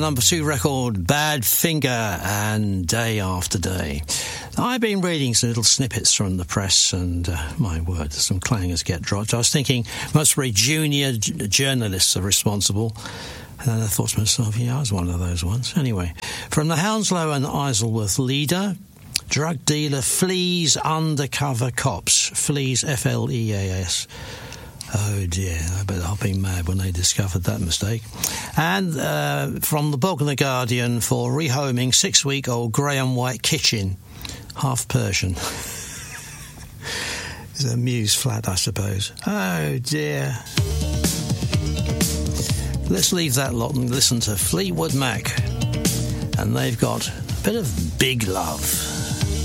number 2 record, Badfinger and Day After Day. I've been reading some little snippets from the press, and my word, some clangers get dropped. I was thinking most very junior journalists are responsible. And then I thought to myself, yeah, I was one of those ones. Anyway, from the Hounslow and Isleworth leader, drug dealer flees undercover cops. Flees, F-L-E-A-S. Oh dear, I bet I've been mad when they discovered that mistake. And from the Bog and the Guardian, for rehoming 6-week-old grey and white kitchen, half Persian. It's a Muse flat, I suppose. Oh dear. Let's leave that lot and listen to Fleetwood Mac. And they've got a bit of Big Love.